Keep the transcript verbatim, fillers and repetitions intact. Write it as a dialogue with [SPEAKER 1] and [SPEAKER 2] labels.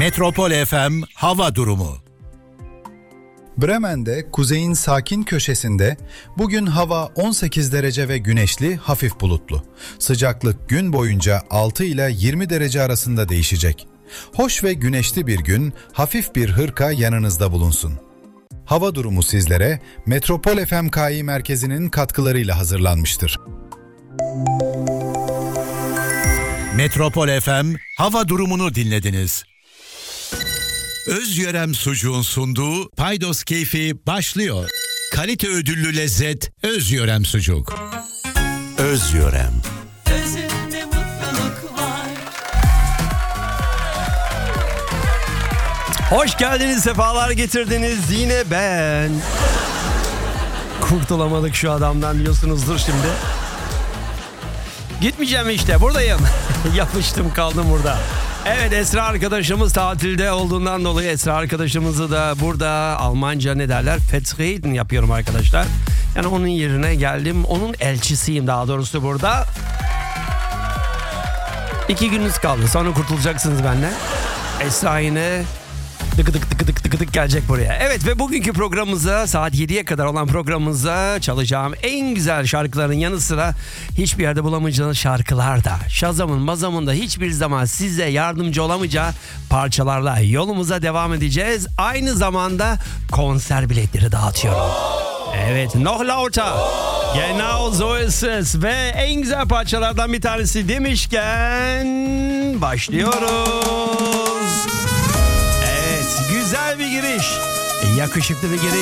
[SPEAKER 1] Metropol F M hava durumu.
[SPEAKER 2] Bremen'de kuzeyin sakin köşesinde bugün hava on sekiz derece ve güneşli, hafif bulutlu. Sıcaklık gün boyunca altı ile yirmi derece arasında değişecek. Hoş ve güneşli bir gün, hafif bir hırka yanınızda bulunsun. Hava durumu sizlere Metropol F M K İ merkezinin katkılarıyla hazırlanmıştır.
[SPEAKER 1] Metropol F M hava durumunu dinlediniz. Özyörem Sucuğun sunduğu Paydos Keyfi başlıyor. Kalite ödüllü lezzet Özyörem Sucuk.
[SPEAKER 3] Özyörem.
[SPEAKER 4] Özünde mutluluk var.
[SPEAKER 5] Hoş geldiniz, sefalar getirdiniz. Yine ben. Kurtulamadık şu adamdan diyorsunuzdur şimdi. Gitmeyeceğim işte, buradayım. Yapıştım kaldım burada. Evet, Esra arkadaşımız tatilde olduğundan dolayı Esra arkadaşımızı da burada Almanca ne derler? Vertreten yapıyorum arkadaşlar. Yani onun yerine geldim. Onun elçisiyim daha doğrusu burada. İki gününüz kaldı. Sonra kurtulacaksınız benden. Esra yine dık dık dık dık dık dık gelecek buraya. Evet, ve bugünkü programımıza, saat yediye kadar olan programımıza çalacağım en güzel şarkıların yanı sıra hiçbir yerde bulamayacağınız şarkılar da, Shazam'ın mazamın da hiçbir zaman size yardımcı olamayacağı parçalarla yolumuza devam edeceğiz. Aynı zamanda konser biletleri dağıtıyorum. Evet, noch lauter. Genau so ist es. Ve en güzel parçalardan bir tanesi demişken başlıyoruz. Güzel bir giriş. Yakışıklı bir giriş.